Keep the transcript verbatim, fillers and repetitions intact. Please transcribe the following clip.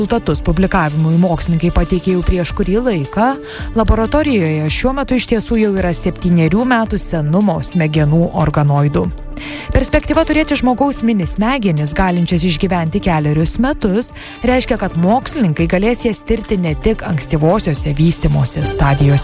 rezultatus publikavimui mokslininkai pateikė jau prieš kurį laiką. Laboratorijoje šiuo metu iš tiesų jau yra septynerių metų senumo smegenų organoidų. Perspektyva turėti žmogaus mini smegenis, galinčias išgyventi kelerius metus, reiškia, kad mokslininkai galės jas tirti ne tik ankstyvosiose vystymosi stadijose.